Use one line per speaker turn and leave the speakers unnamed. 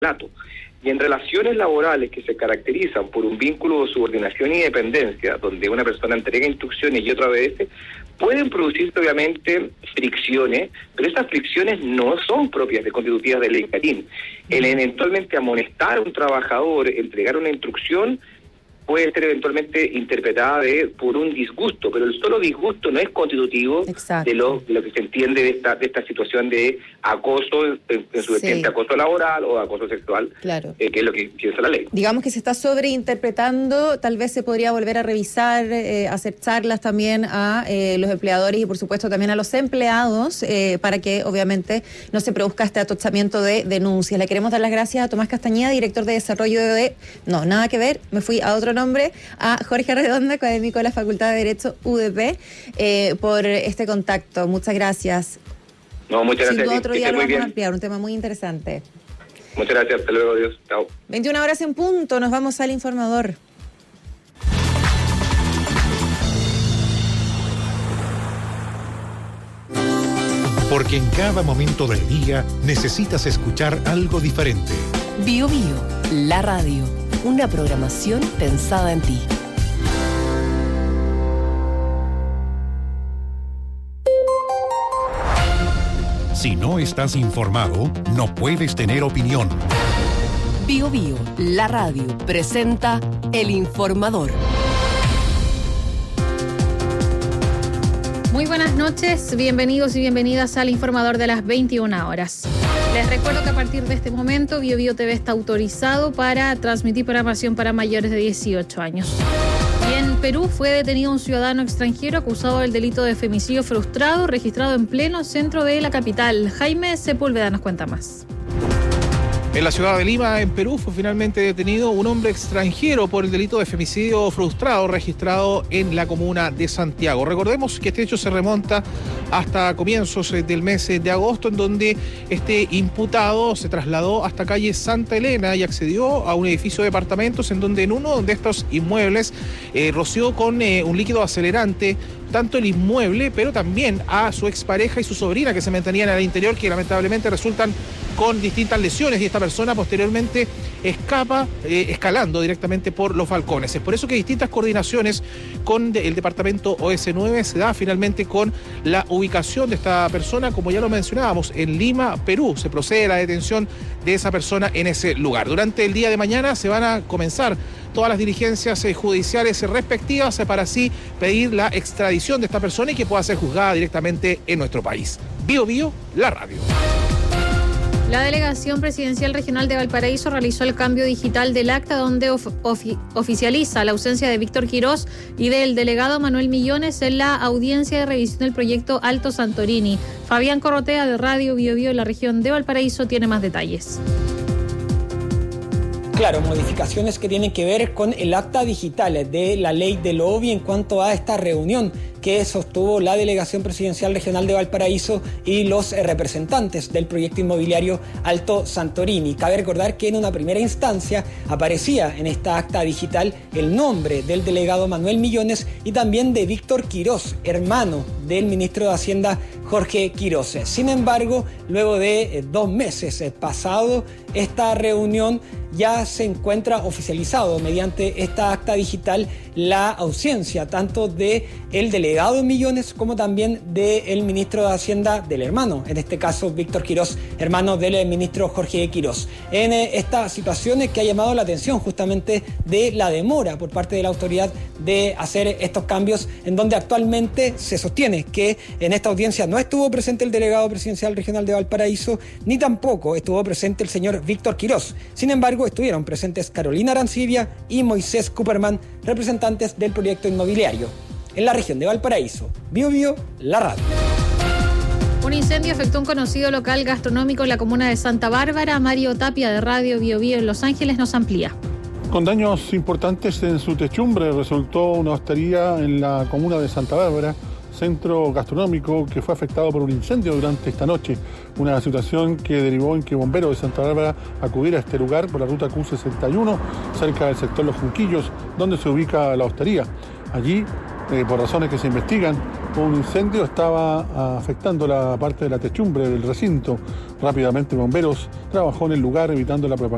plato. Y en relaciones laborales que se caracterizan por un vínculo de subordinación y dependencia, donde una persona entrega instrucciones y otra obedece, pueden producirse obviamente fricciones, pero esas fricciones no son propias de constitutivas de ley Carín. El eventualmente amonestar a un trabajador, entregar una instrucción, puede ser eventualmente interpretada por un disgusto, pero el solo disgusto no es constitutivo de lo que se entiende de esta situación de acoso, en su vertiente acoso laboral o acoso sexual,
claro.
Que es lo que piensa la ley.
Digamos que se está sobreinterpretando, tal vez se podría volver a revisar, hacer charlas también a los empleadores y por supuesto también a los empleados, para que obviamente no se produzca este atochamiento de denuncias. Le queremos dar las gracias a Tomás Castañeda, director de desarrollo no, nada que ver, me fui a otro nombre, a Jorge Arredondo, académico de la Facultad de Derecho UDP, por este contacto. Muchas gracias.
No, muchas gracias.
Sin duda otro día lo vamos a ampliar, un tema muy interesante.
Muchas gracias, hasta luego, adiós, chao.
21 horas en punto, nos vamos al informador.
Porque en cada momento del día necesitas escuchar algo diferente.
Bio Bio, la radio. Una programación pensada en ti.
Si no estás informado, no puedes tener opinión.
Bio Bio, la radio, presenta El Informador.
Muy buenas noches, bienvenidos y bienvenidas al Informador de las 21 horas. Les recuerdo que a partir de este momento Bio Bio TV está autorizado para transmitir programación para mayores de 18 años. Y en Perú fue detenido un ciudadano extranjero acusado del delito de femicidio frustrado registrado en pleno centro de la capital. Jaime Sepúlveda nos cuenta más.
En la ciudad de Lima, en Perú, fue finalmente detenido un hombre extranjero por el delito de femicidio frustrado registrado en la comuna de Santiago. Recordemos que este hecho se remonta hasta comienzos del mes de agosto, en donde este imputado se trasladó hasta calle Santa Elena y accedió a un edificio de departamentos en donde en uno de estos inmuebles roció con un líquido acelerante tanto el inmueble, pero también a su expareja y su sobrina que se mantenían al interior, que lamentablemente resultan con distintas lesiones, y esta persona posteriormente escapa escalando directamente por los balcones. Es por eso que distintas coordinaciones con el departamento OS9 se da finalmente con la ubicación de esta persona, como ya lo mencionábamos, en Lima, Perú. Se procede a la detención de esa persona en ese lugar. Durante el día de mañana se van a comenzar todas las diligencias judiciales respectivas para así pedir la extradición de esta persona y que pueda ser juzgada directamente en nuestro país. Bio Bio, la radio.
La Delegación Presidencial Regional de Valparaíso realizó el cambio digital del acta donde oficializa la ausencia de Víctor Quirós y del delegado Manuel Millones en la audiencia de revisión del proyecto Alto Santorini. Fabián Corrotea de Radio Bio Bio en la región de Valparaíso tiene más detalles.
Claro, modificaciones que tienen que ver con el acta digital de la ley del OBI en cuanto a esta reunión que sostuvo la Delegación Presidencial Regional de Valparaíso y los representantes del proyecto inmobiliario Alto Santorini. Cabe recordar que en una primera instancia aparecía en esta acta digital el nombre del delegado Manuel Millones y también de Víctor Quirós, hermano del ministro de Hacienda Jorge Quirós. Sin embargo, luego de 2 meses pasado, esta reunión ya se encuentra oficializado mediante esta acta digital la ausencia tanto de el delegado Millones como también del ministro de Hacienda, del hermano, en este caso Víctor Quirós, hermano del ministro Jorge Quirós. En estas situaciones que ha llamado la atención justamente de la demora por parte de la autoridad de hacer estos cambios, en donde actualmente se sostiene que en esta audiencia no estuvo presente el delegado presidencial regional de Valparaíso, ni tampoco estuvo presente el señor Víctor Quirós. Sin embargo, estuvieron presentes Carolina Arancibia y Moisés Cooperman, representantes del proyecto inmobiliario. En la región de Valparaíso, Bio Bio, la radio.
Un incendio afectó un conocido local gastronómico en la comuna de Santa Bárbara. Mario Tapia de Radio Bio Bio en Los Ángeles nos amplía.
Con daños importantes en su techumbre resultó una hostería en la comuna de Santa Bárbara, centro gastronómico que fue afectado por un incendio durante esta noche. Una situación que derivó en que bomberos de Santa Bárbara acudiera a este lugar por la ruta Q61, cerca del sector Los Junquillos, donde se ubica la hostería. Allí, por razones que se investigan, un incendio estaba afectando la parte de la techumbre del recinto. Rápidamente bomberos trabajó en el lugar evitando la propagación